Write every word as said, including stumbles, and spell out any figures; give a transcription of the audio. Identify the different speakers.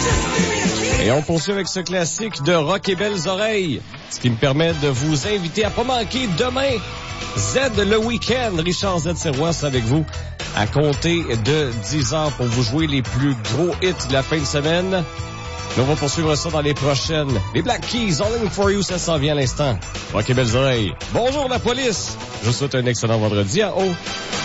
Speaker 1: Et on poursuit avec ce classique de Rock et Belles Oreilles, ce qui me permet de vous inviter à pas manquer demain Z le week-end. Richard Z. Serrois avec vous à compter de dix heures pour vous jouer les plus gros hits de la fin de semaine. Nous, on va poursuivre ça dans les prochaines. Les Black Keys, All In For You, ça s'en vient à l'instant. Rock et Belles Oreilles. Bonjour la police. Je vous souhaite un excellent vendredi à haut.